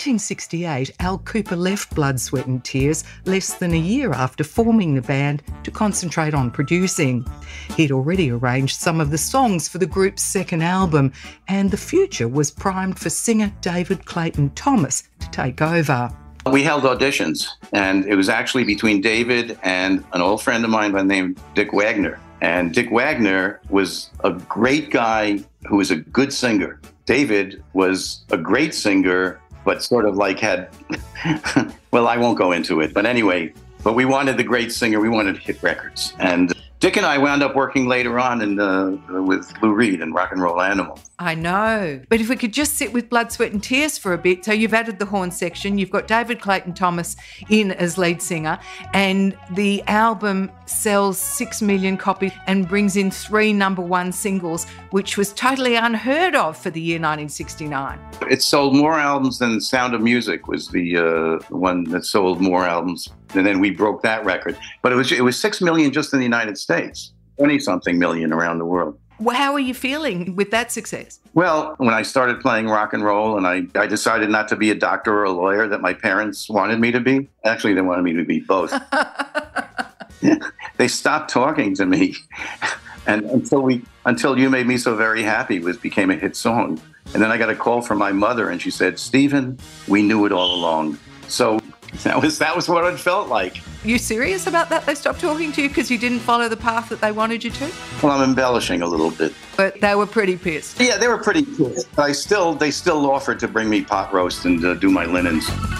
1968, Al Cooper left Blood, Sweat and Tears less than a year after forming the band to concentrate on producing. He'd already arranged some of the songs for the group's second album, and the future was primed for singer David Clayton Thomas to take over. We held auditions, and it was actually between David and an old friend of mine by the name Dick Wagner. And Dick Wagner was a great guy who was a good singer. David was a great singer, but sort of like had, well, I won't go into it. But anyway, but we wanted the great singer. We wanted hit records. And Dick and I wound up working later on with Lou Reed and Rock and Roll Animal. I know. But if we could just sit with Blood, Sweat and Tears for a bit. So you've added the horn section. You've got David Clayton Thomas in as lead singer. And the album sells 6 million copies and brings in 3 number-1 singles, which was totally unheard of for the year 1969. It sold more albums than Sound of Music was the one that sold more albums. And then we broke that record. But it was 6 million just in the United States, 20-something million around the world. Well, how are you feeling with that success? Well, when I started playing rock and roll and I decided not to be a doctor or a lawyer that my parents wanted me to be. Actually, they wanted me to be both. They stopped talking to me. And until You Made Me So Very Happy became a hit song. And then I got a call from my mother and she said, "Stephen, we knew it all along." So that was what it felt like. You serious about that? They stopped talking to you because you didn't follow the path that they wanted you to? Well, I'm embellishing a little bit. But they were pretty pissed. Yeah, they were pretty pissed. They still offered to bring me pot roast and do my linens.